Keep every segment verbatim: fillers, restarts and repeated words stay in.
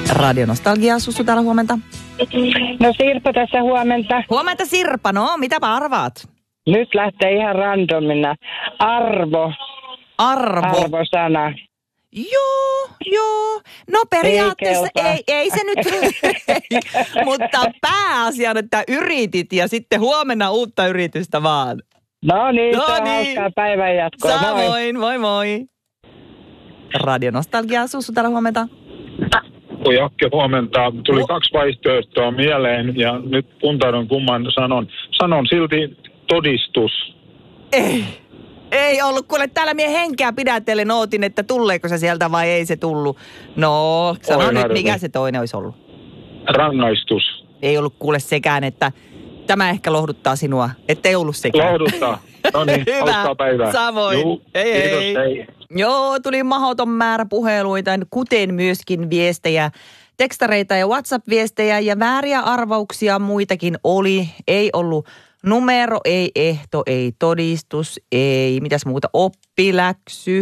Radionostalgia, Sussu täällä, huomenta. No Sirpa tässä, huomenta. Huomenta Sirpa, no mitäpä arvaat? Nyt lähtee ihan randomina. Arvo. Arvo. Arvosana. Joo, joo. No periaatteessa ei, ei, ei se nyt, ei, mutta pääasian, että yritit ja sitten huomenna uutta yritystä vaan. No niin, no se on niin. hauskaa päivän jatkoa. Samoin, moi moi. Radionostalgia, Sussu täällä, huomenta. Jakke, huomenta. Tuli kaksi vaihtoehtoa mieleen ja nyt puntaudun kumman sanon. Sanon silti todistus. Ei, ei ollut. Kuule, täällä mie henkeä pidätellen ootin, että tulleeko se sieltä vai ei se tullut. No, sano Oi, nyt, harmi. mikä se toinen olisi ollut. Rangaistus. Ei ollut kuule sekään, että tämä ehkä lohduttaa sinua, ettei ollut sekään. Lohduttaa. No niin, Hyvä. hauskaa päivää. Samoin. Juu, Hei, kiitos, hei. hei. Joo, tuli mahdoton määrä puheluita, kuten myöskin viestejä, tekstareita ja WhatsApp-viestejä ja vääriä arvauksia muitakin oli. Ei ollut numero, ei ehto, ei todistus, ei mitäs muuta, oppiläksy,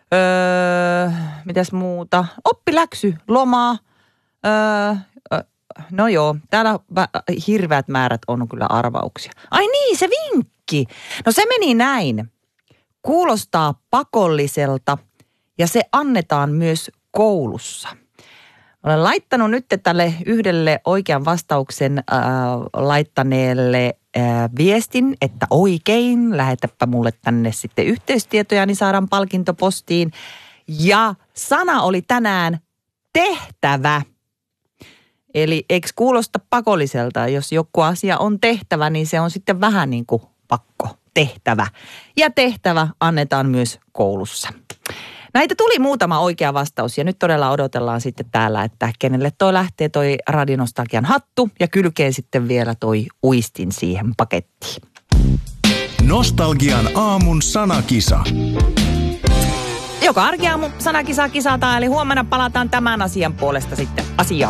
öö, mitäs muuta, oppiläksy, loma, öö, no joo, täällä hirveät määrät on kyllä arvauksia. Ai niin, se vinkki. No se meni näin. Kuulostaa pakolliselta ja se annetaan myös koulussa. Olen laittanut nyt tälle yhdelle oikean vastauksen äh, laittaneelle äh, viestin, että oikein, lähetäpä mulle tänne sitten yhteystietoja, niin saadaan palkinto postiin. Ja sana oli tänään tehtävä. Eli eikö kuulosta pakolliselta? Jos joku asia on tehtävä, niin se on sitten vähän niin kuin pakko. Tehtävä. Ja tehtävä annetaan myös koulussa. Näitä tuli muutama oikea vastaus ja nyt todella odotellaan sitten täällä, että kenelle toi lähtee toi Radionostalgian hattu ja kylkeen sitten vielä toi uistin siihen pakettiin. Nostalgian aamun sanakisa. Joka arkiaamu sanakisa kisataan, eli huomenna palataan tämän asian puolesta sitten asiaan.